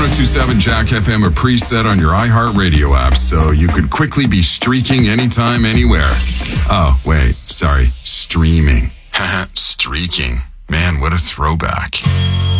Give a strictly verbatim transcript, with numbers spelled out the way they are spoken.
one oh two point seven Jack F M are preset on your iHeartRadio app, so you could quickly be streaking anytime, anywhere. Oh, wait, sorry, streaming. Haha, streaking. Man, what a throwback.